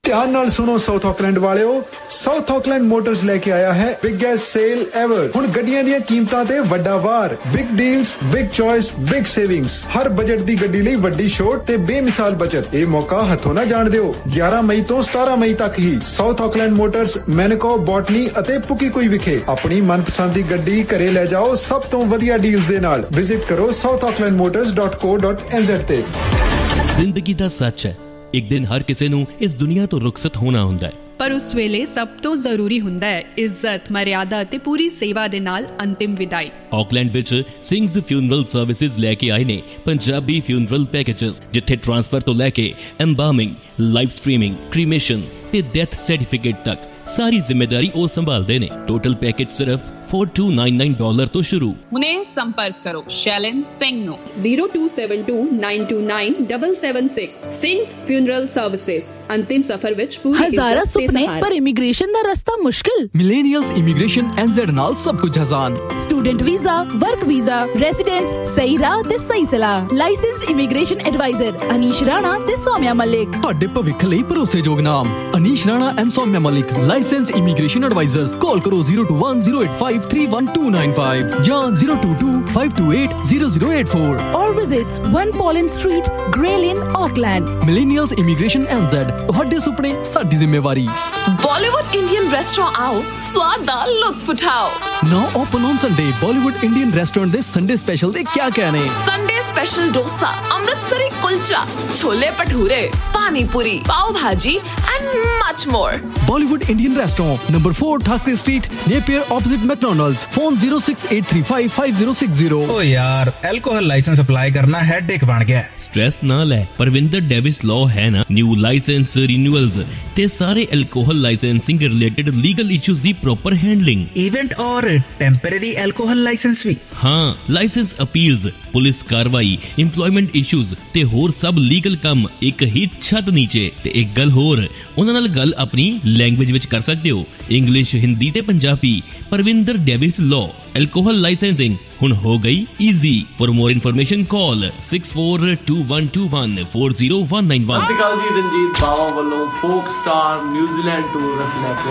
ध्यान नाल सुनो south Auckland वालिओ, south Auckland Motors लेके आया है बिगेस्ट सेल एवर। हुण गड्डियां दी कीमतां ते वड्डा वार, big deals, big choice, big savings. हर बजट दी गड्डी लई वड्डी छूट ते बेमिसाल बचत। ये मौका हथों ना जाण दिओ। 11 मई तो 17 मई तक ही साउथ ऑकलैंड मोटर्स मैनको बॉटनी अते पुकी कोई विखे अपनी मनपसंद दी गड्डी घरे ले जाओ सब तो वधिया डील्स दे नाल। विजिट करो southaucklandmotors.co.nz ते। जिंदगी दा सच है, एक दिन हर किसी नूं इस दुनिया तो रुखसत होना हुंदा है, पर उस वेले सब तो जरूरी हुंदा है इज्जत, मर्यादा ते पूरी सेवा दे नाल अंतिम विदाई। ऑकलैंड विच सिंग्स फ्यूनरल सर्विसेज लेके आए ने पंजाबी फ्यूनरल पैकेजेस, जिथे ट्रांसफर तो लेके एम्बामिंग, लाइव स्ट्रीमिंग, क्रीमेशन ते डेथ सर्टिफिकेट तक सारी जिम्मेदारी वो संभालते ने। टोटल पैकेज सिर्फ $4299 तो शुरू। उन्हें संपर्क करो Shailene Singh no 0272929776। Sings funeral services. अंतिम सफर विच पूरी हजारा सुपने पर इमिग्रेशन दा रास्ता मुश्किल। मिलेनियल्स इमिग्रेशन NZ नाल सब कुछ आसान। Student visa, work visa, residence, सही राह ते सही सलाह। Licensed immigration adviser Anish Rana ते सौम्या मलिक। ਤੁਹਾਡੇ ਭਵਿੱਖ ਲਈ ਭਰੋਸੇਯੋਗ ਨਾਮ Anish Rana and Saumya Malik, licensed immigration advisers. ਕਾਲ ਕਰੋ 02108531295 ਜਾਂ 022528008 or visit 1 Pauline Street, Grey Lane, Auckland. ਮਿਲੇਨੀਅਲਸ immigration NZ, ਤੁਹਾਡੇ ਸੁਪਨੇ ਸਾਡੀ ਜ਼ਿੰਮੇਵਾਰੀ। बॉलीवुड इंडियन रेस्टोरेंट आओ, स्वाद दा लुत्फ उठाओ। Now open on Sunday, Bollywood Indian Restaurant ਦੇ ਸੰਡੇ ਸਪੈਸ਼ਲ ਦੇ ਕੀ ਕਹਿਣੇ। संडे स्पेशल डोसा, अमृतसरी कुलचा, छोले भटूरे, पानी पूरी, पाव भाजी and much more. Bollywood Indian Restaurant, number 4 Thakre Street, Napier opposite McDonald's. Phone 068355060। ओ यार, अल्कोहल लाइसेंस अप्लाई करना हेडेक बन गया। स्ट्रेस ना ले, परविंदर डेविस लॉ है ना। न्यू लाइसेंस रिन्यूअल्स ते सारे alcohol licensing related legal issues दी प्रॉपर हैंडलिंग। इवेंट और टेम्परेरी अल्कोहल लाइसेंस भी। हाँ, लाइसेंस अपील्स, पुलिस कार्रवाई, एम्प्लॉयमेंट इश्यूज ते होर सब लीगल काम एक ही छत नीचे। ते एक गल होर, उन्हां नाल गल अपनी लैंग्वेज विच कर सकते हो, इंग्लिश, हिंदी ते Punjabi. Parvinder Davis law alcohol licensing हुण हो गई easy. For more information call 6421214019। ਸਤਿ ਸ਼੍ਰੀ ਅਕਾਲ ਜੀ, ਰਣਜੀਤ ਬਾਵਾ ਵੱਲੋਂ ਫੋਕ ਸਟਾਰ ਨਿਊਜ਼ੀਲੈਂਡ ਟੂਰ ਅਸੀਂ ਲੈ ਕੇ